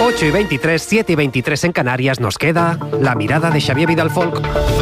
8:23, 7:23 en Canarias, nos queda la mirada de Xavier Vidal-Folk.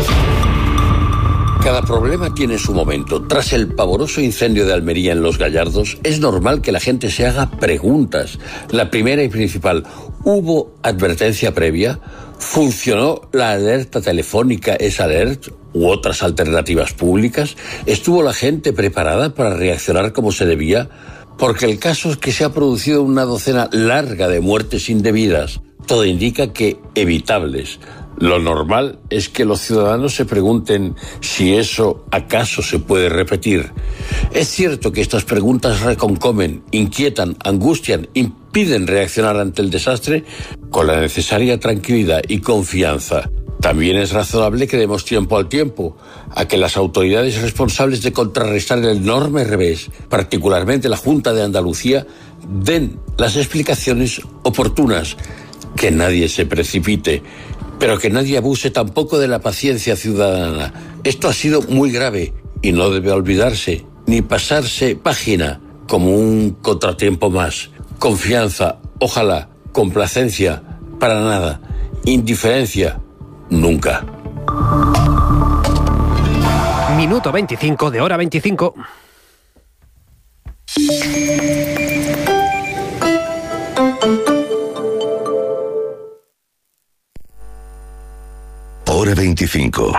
Cada problema tiene su momento. Tras el pavoroso incendio de Almería en Los Gallardos, es normal que la gente se haga preguntas. La primera y principal, ¿hubo advertencia previa? ¿Funcionó la alerta telefónica S-Alert u otras alternativas públicas? ¿Estuvo la gente preparada para reaccionar como se debía? Porque el caso es que se ha producido una docena larga de muertes indebidas. Todo indica que evitables. Lo normal es que los ciudadanos se pregunten si eso acaso se puede repetir. Es cierto que estas preguntas reconcomen, inquietan, angustian, impiden reaccionar ante el desastre con la necesaria tranquilidad y confianza. También es razonable que demos tiempo al tiempo, a que las autoridades responsables de contrarrestar el enorme revés, particularmente la Junta de Andalucía, den las explicaciones oportunas. Que nadie se precipite, pero que nadie abuse tampoco de la paciencia ciudadana. Esto ha sido muy grave y no debe olvidarse, ni pasarse página como un contratiempo más. Confianza, ojalá, complacencia, para nada. Indiferencia, nunca. Minuto 25 de hora 25. Hora 25.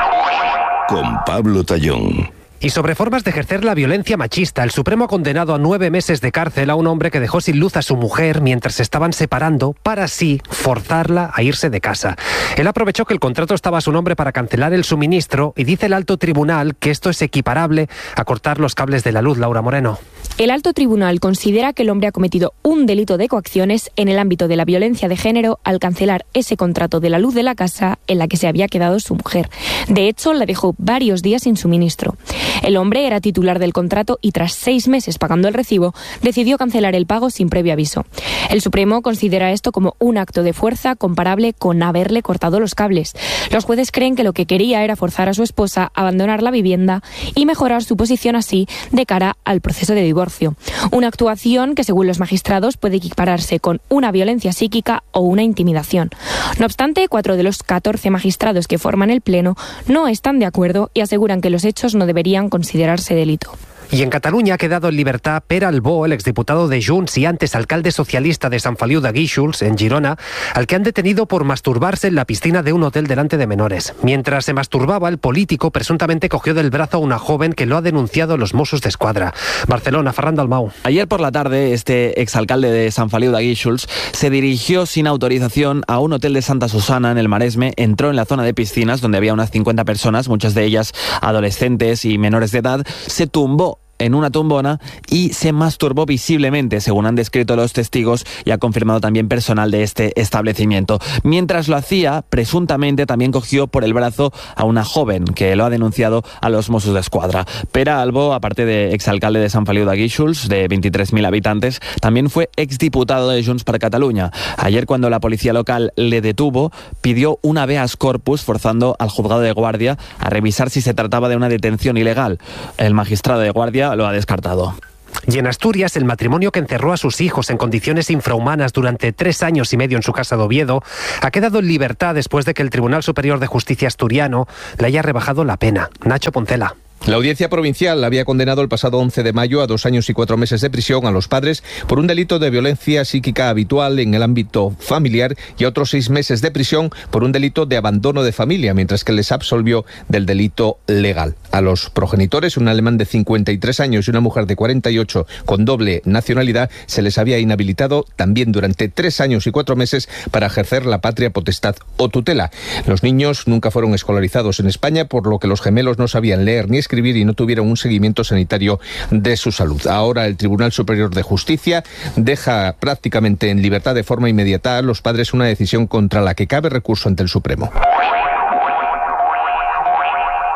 Con Pablo Tallón. Y sobre formas de ejercer la violencia machista, el Supremo ha condenado a 9 meses de cárcel a un hombre que dejó sin luz a su mujer mientras se estaban separando para así forzarla a irse de casa. Él aprovechó que el contrato estaba a su nombre para cancelar el suministro y dice el alto tribunal que esto es equiparable a cortar los cables de la luz. Laura Moreno. El alto tribunal considera que el hombre ha cometido un delito de coacciones en el ámbito de la violencia de género al cancelar ese contrato de la luz de la casa en la que se había quedado su mujer. De hecho, la dejó varios días sin suministro. El hombre era titular del contrato y tras 6 meses pagando el recibo, decidió cancelar el pago sin previo aviso. El Supremo considera esto como un acto de fuerza comparable con haberle cortado los cables. Los jueces creen que lo que quería era forzar a su esposa a abandonar la vivienda y mejorar su posición así de cara al proceso de divorcio. Una actuación que, según los magistrados, puede equipararse con una violencia psíquica o una intimidación. No obstante, 4 de los 14 magistrados que forman el Pleno no están de acuerdo y aseguran que los hechos no deberían considerarse delito. Y en Cataluña ha quedado en libertad Pere Albó, el exdiputado de Junts y antes alcalde socialista de Sant Feliu de Guíxols, en Girona, al que han detenido por masturbarse en la piscina de un hotel delante de menores. Mientras se masturbaba, el político presuntamente cogió del brazo a una joven que lo ha denunciado a los Mossos d'Esquadra. Barcelona, Ferran Dalmau. Ayer por la tarde, este exalcalde de Sant Feliu de Guíxols se dirigió sin autorización a un hotel de Santa Susana en el Maresme, entró en la zona de piscinas donde había unas 50 personas, muchas de ellas adolescentes y menores de edad, se tumbó en una tumbona y se masturbó visiblemente, según han descrito los testigos y ha confirmado también personal de este establecimiento. Mientras lo hacía, presuntamente también cogió por el brazo a una joven que lo ha denunciado a los Mossos d'Esquadra. Pere Albó, aparte de exalcalde de Sant Feliu de Guíxols, de 23.000 habitantes, también fue exdiputado de Junts per Catalunya. Ayer, cuando la policía local le detuvo, pidió un habeas corpus forzando al juzgado de guardia a revisar si se trataba de una detención ilegal. El magistrado de guardia lo ha descartado. Y en Asturias, el matrimonio que encerró a sus hijos en condiciones infrahumanas durante 3 años y medio en su casa de Oviedo ha quedado en libertad después de que el Tribunal Superior de Justicia asturiano le haya rebajado la pena. Nacho Poncela. La Audiencia Provincial había condenado el pasado 11 de mayo a 2 años y 4 meses de prisión a los padres por un delito de violencia psíquica habitual en el ámbito familiar y a otros 6 meses de prisión por un delito de abandono de familia, mientras que les absolvió del delito legal. A los progenitores, un alemán de 53 años y una mujer de 48 con doble nacionalidad, se les había inhabilitado también durante 3 años y 4 meses para ejercer la patria potestad o tutela. Los niños nunca fueron escolarizados en España, por lo que los gemelos no sabían leer ni escribir y no tuvieron un seguimiento sanitario de su salud. Ahora el Tribunal Superior de Justicia deja prácticamente en libertad de forma inmediata a los padres una decisión contra la que cabe recurso ante el Supremo.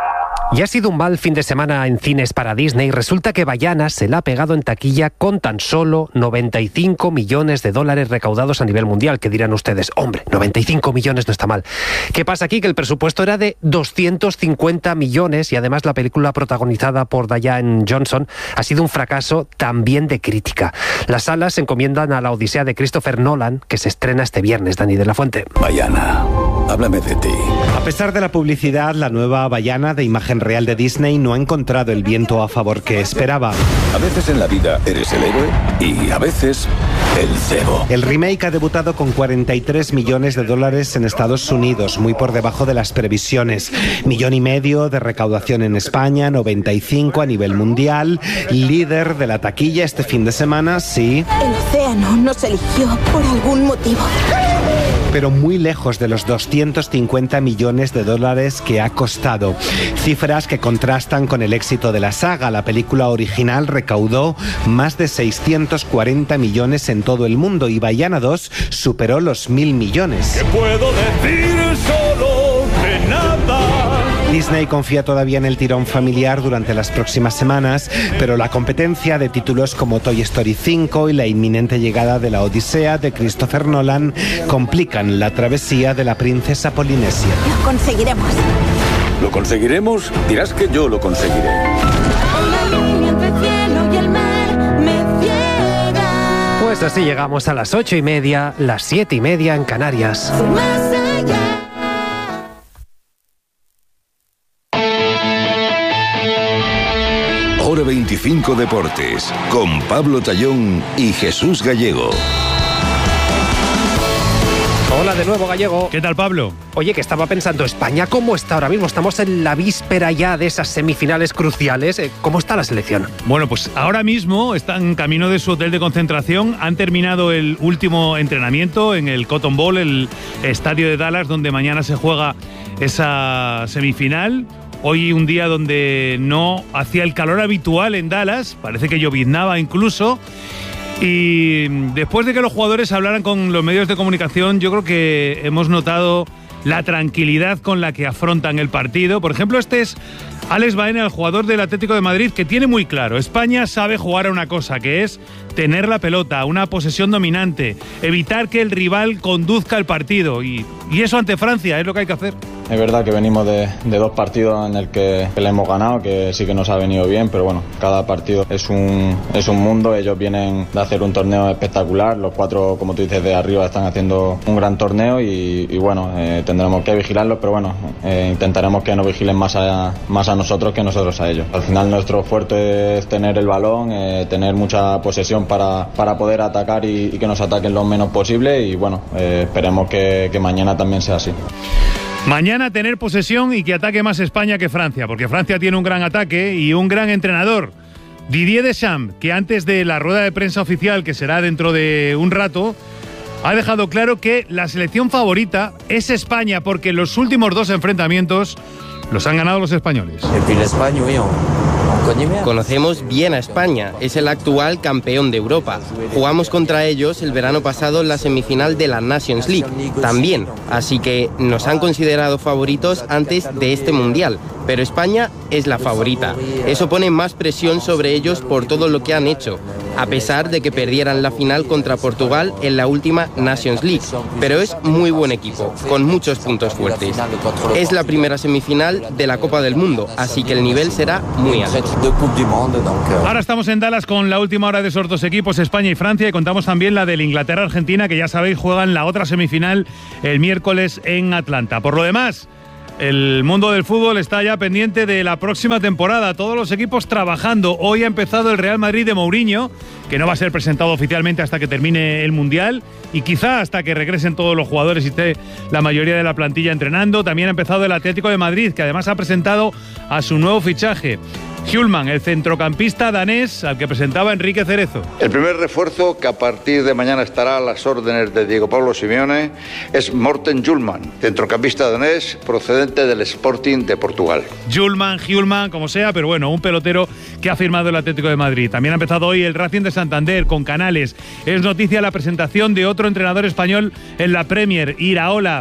Y ha sido un mal fin de semana en cines para Disney. Resulta que Vaiana se la ha pegado en taquilla con tan solo 95 millones de dólares recaudados a nivel mundial. ¿Qué dirán ustedes? Hombre, 95 millones no está mal. ¿Qué pasa aquí? Que el presupuesto era de 250 millones y además la película protagonizada por Dwayne Johnson ha sido un fracaso también de crítica. Las salas se encomiendan a la Odisea de Christopher Nolan, que se estrena este viernes. Dani de la Fuente. Vaiana, háblame de ti. A pesar de la publicidad, la nueva Vaiana de imagen real de Disney no ha encontrado el viento a favor que esperaba. A veces en la vida eres el héroe y a veces el cebo. El remake ha debutado con 43 millones de dólares en Estados Unidos, muy por debajo de las previsiones. 1,5 millones de recaudación en España, 95 a nivel mundial. Líder de la taquilla este fin de semana, sí. El océano nos eligió por algún motivo. Pero muy lejos de los 250 millones de dólares que ha costado. Cifras que contrastan con el éxito de la saga. La película original recaudó más de 640 millones en todo el mundo y Vaiana 2 superó los 1.000 millones. ¿Qué puedo decir solo de nada? Disney confía todavía en el tirón familiar durante las próximas semanas, pero la competencia de títulos como Toy Story 5 y la inminente llegada de la Odisea de Christopher Nolan complican la travesía de la princesa polinesia. Lo conseguiremos. ¿Lo conseguiremos? Dirás que yo lo conseguiré. La línea entre el cielo y el mar me ciega. Pues así llegamos a las 8:30, las 7:30 en Canarias. Más allá. Hora 25 Deportes, con Pablo Tallón y Jesús Gallego. Hola de nuevo, Gallego. ¿Qué tal, Pablo? Oye, que estaba pensando, ¿España cómo está ahora mismo? Estamos en la víspera ya de esas semifinales cruciales. ¿Cómo está la selección? Bueno, pues ahora mismo están camino de su hotel de concentración. Han terminado el último entrenamiento en el Cotton Bowl, el estadio de Dallas, donde mañana se juega esa semifinal. Hoy un día donde no hacía el calor habitual en Dallas, parece que lloviznaba incluso. Y después de que los jugadores hablaran con los medios de comunicación, yo creo que hemos notado la tranquilidad con la que afrontan el partido. Por ejemplo, este es Alex Baena, el jugador del Atlético de Madrid, que tiene muy claro, España sabe jugar a una cosa, que es tener la pelota, una posesión dominante, evitar que el rival conduzca el partido. Y eso ante Francia es lo que hay que hacer. Es verdad que venimos de dos partidos en el que le hemos ganado, que sí que nos ha venido bien, pero bueno, cada partido es un mundo. Ellos vienen de hacer un torneo espectacular, los cuatro, como tú dices, de arriba están haciendo un gran torneo y bueno, tendremos que vigilarlos, pero bueno, intentaremos que nos vigilen más a nosotros que nosotros a ellos. Al final nuestro fuerte es tener el balón, tener mucha posesión para poder atacar y que nos ataquen lo menos posible y bueno, esperemos que mañana también sea así. Mañana tener posesión y que ataque más España que Francia, porque Francia tiene un gran ataque y un gran entrenador. Didier Deschamps, que antes de la rueda de prensa oficial, que será dentro de un rato, ha dejado claro que la selección favorita es España, porque los últimos dos enfrentamientos los han ganado los españoles. Conocemos bien a España, es el actual campeón de Europa. Jugamos contra ellos el verano pasado en la semifinal de la Nations League, también, así que nos han considerado favoritos antes de este Mundial, pero España es la favorita. Eso pone más presión sobre ellos por todo lo que han hecho, a pesar de que perdieran la final contra Portugal en la última Nations League, pero es muy buen equipo, con muchos puntos fuertes. Es la primera semifinal de la Copa del Mundo, así que el nivel será muy alto. Ahora estamos en Dallas con la última hora de esos dos equipos, España y Francia, y contamos también la del Inglaterra-Argentina, que ya sabéis juegan la otra semifinal el miércoles en Atlanta. Por lo demás, el mundo del fútbol está ya pendiente de la próxima temporada, todos los equipos trabajando. Hoy ha empezado el Real Madrid de Mourinho, que no va a ser presentado oficialmente hasta que termine el Mundial y quizá hasta que regresen todos los jugadores y esté la mayoría de la plantilla entrenando. También ha empezado el Atlético de Madrid, que además ha presentado a su nuevo fichaje, Hjulmand, el centrocampista danés al que presentaba Enrique Cerezo. El primer refuerzo, que a partir de mañana estará a las órdenes de Diego Pablo Simeone, es Morten Hjulmand, centrocampista danés procedente del Sporting de Portugal. Hjulmand, como sea, pero bueno, un pelotero que ha firmado el Atlético de Madrid. También ha empezado hoy el Racing de Santander con Canales. Es noticia la presentación de otro entrenador español en la Premier, Iraola.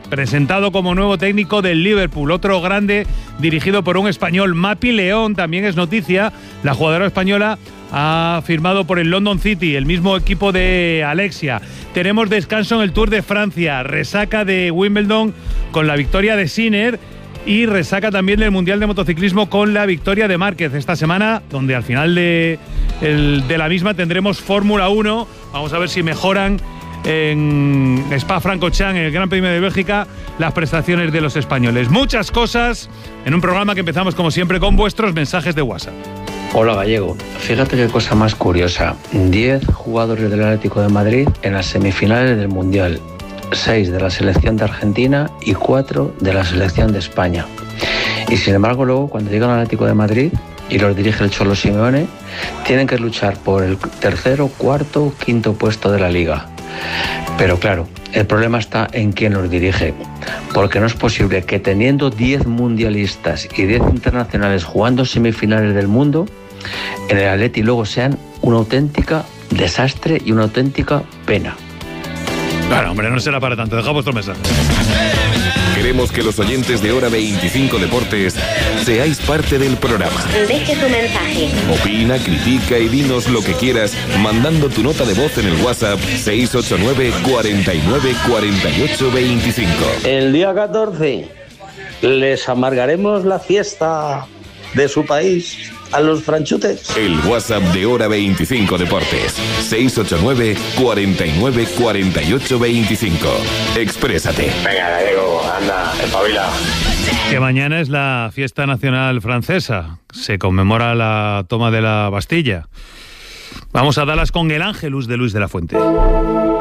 presentado como nuevo técnico del Liverpool. Otro grande dirigido por un español. Mapi León también es noticia. La jugadora española ha firmado por el London City, el mismo equipo de Alexia. Tenemos descanso en el Tour de Francia, resaca de Wimbledon con la victoria de Sinner y resaca también del Mundial de Motociclismo con la victoria de Márquez esta semana, donde al final de la misma tendremos Fórmula 1. Vamos a ver si mejoran en Spa-Francorchamps, en el Gran Premio de Bélgica, las prestaciones de los españoles. Muchas cosas en un programa que empezamos como siempre con vuestros mensajes de WhatsApp. Hola Gallego, fíjate qué cosa más curiosa. 10 jugadores del Atlético de Madrid en las semifinales del Mundial. 6 de la selección de Argentina y 4 de la selección de España. Y sin embargo luego cuando llegan al Atlético de Madrid y los dirige el Cholo Simeone, tienen que luchar por el tercero, cuarto, quinto puesto de la Liga. Pero claro, el problema está en quién los dirige, porque no es posible que teniendo 10 mundialistas y 10 internacionales jugando semifinales del mundo, en el Atleti luego sean una auténtica desastre y una auténtica pena. Claro, hombre, no será para tanto. Deja vuestro mensaje. Queremos que los oyentes de Hora 25 Deportes seáis parte del programa. Deje tu mensaje. Opina, critica y dinos lo que quieras mandando tu nota de voz en el WhatsApp 689 49 48 25. El día 14 les amargaremos la fiesta de su país a los franchutes. El WhatsApp de Hora 25 Deportes 689 49 48 25. Exprésate. Venga, Gallego, anda, espabila. Que mañana es la fiesta nacional francesa. Se conmemora la toma de la Bastilla. Vamos a Dallas con el Ángelus de Luis de la Fuente.